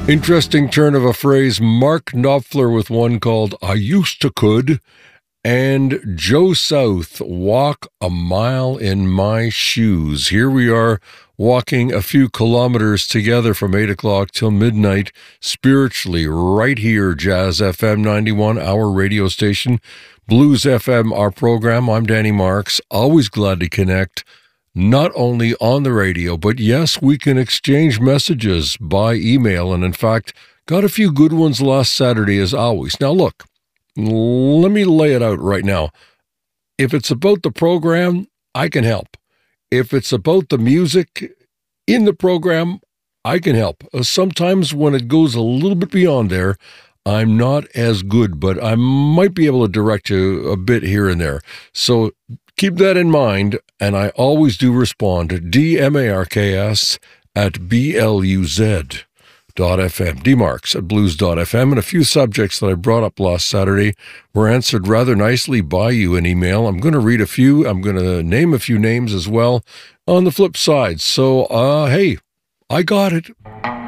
Interesting turn of a phrase. Mark Knopfler with one called I Used to Could, and Joe South, Walk a Mile in My Shoes. Here we are walking a few kilometers together from 8 o'clock till midnight, spiritually, right here, Jazz FM 91, our radio station, Blues FM, our program. I'm Danny Marks, always glad to connect, not only on the radio, but yes, we can exchange messages by email, and in fact, got a few good ones last Saturday as always. Now look, let me lay it out right now. If it's about the program, I can help. If it's about the music in the program, I can help. Sometimes when it goes a little bit beyond there, I'm not as good, but I might be able to direct you a bit here and there. So keep that in mind, and I always do respond to DMARKS at BLUZ.FM, DMarks at blues.fm, and a few subjects that I brought up last Saturday were answered rather nicely by you in email. I'm going to read a few. I'm going to name a few names as well on the flip side. So, hey, I got it.